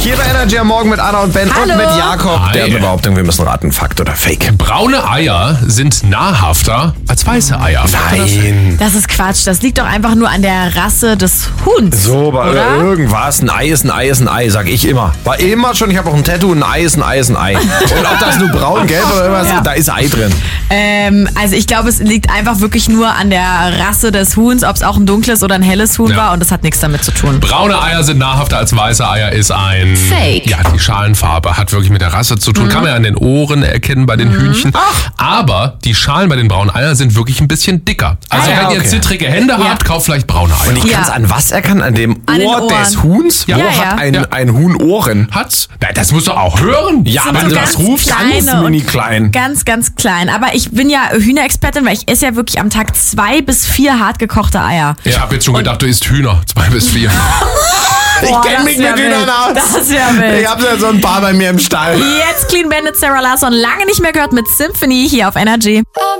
Hier bei Energy am Morgen mit Anna und Ben Hallo. und mit Jakob. Hi. Der Behauptung, wir müssen raten, Fakt oder Fake. Braune Eier sind nahrhafter als weiße Eier. Nein. Das ist Quatsch. Das liegt doch einfach nur an der Rasse des Huhns. So, bei oder? irgendwas. Ein Ei ist ein Ei ist ein Ei, sag ich immer. War immer schon, ich habe auch ein Tattoo, ein Ei ist ein Ei ist ein Ei. Und ob das nur braun, gelb oder irgendwas, Ja. da ist Ei drin. Also ich glaube, es liegt einfach wirklich nur an der Rasse des Huhns, ob es auch ein dunkles oder ein helles Huhn Ja. war, und das hat nichts damit zu tun. Braune Eier sind nahrhafter als weiße Eier ist ein... Fake. Ja, die Schalenfarbe hat wirklich mit der Rasse zu tun. Kann man ja an den Ohren erkennen bei den Hühnchen. Aber die Schalen bei den braunen Eiern sind wirklich ein bisschen dicker. Also Ah, ja, wenn ihr okay. zittrige Hände Ja. habt, kauft vielleicht braune Eier. Und ich Ja. kann es an was erkennen? An dem An den Ohr Ohren. des Huhns? Ja. Wo Ja, hat ja. ein Huhn Ohren? Hat's? Na, das musst du auch hören. Ja, Sind aber so du ganz das rufst kleine ganz und mini klein. Ganz, ganz klein. Aber ich bin ja Hühnerexpertin, weil ich esse ja wirklich am Tag 2 bis 4 hart gekochte Eier. Ich habe jetzt schon gedacht, du isst Hühner. 2 bis 4. Ich Boah, kenne das mich wär mit Hühnern wild. aus. Das wäre wild. Ich habe ja so ein paar bei mir im Stall. Jetzt Clean Bandit, Sarah Larsson, lange nicht mehr gehört mit Symphony hier auf Energy.